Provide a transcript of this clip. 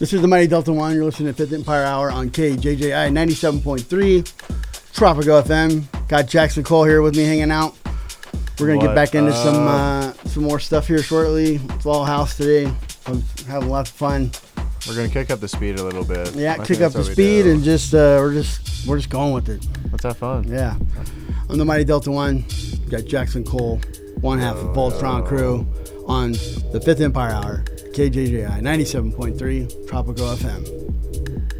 This is the Mighty Delta One. You're listening to 5th Empire Hour on KJJI 97.3 Tropico FM. Got Jackson Cole here with me hanging out. We're going to get back into some more stuff here shortly. It's all house today. I'm having lots of fun. We're going to kick up the speed a little bit. Yeah, kick up the speed and just we're just going with it. Let's have fun. Yeah. I'm the Mighty Delta One. Got Jackson Cole, one half of Voltron crew on the 5th Empire Hour, KJJI 97.3 Tropico FM.